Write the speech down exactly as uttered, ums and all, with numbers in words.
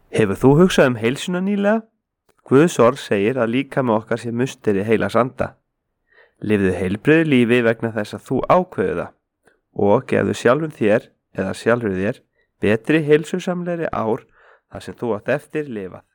Hefur þú hugsað um heilsuna nýlega? Guðs orð segir að líkami okkar sé musteri heilags anda. Lifðu heilbrigðu lífi vegna þess að þú ákveður það og gefðu sjálfum þér eða sjálfur þér betri heilsusamlegri ár þar sem þú átt eftir lifað.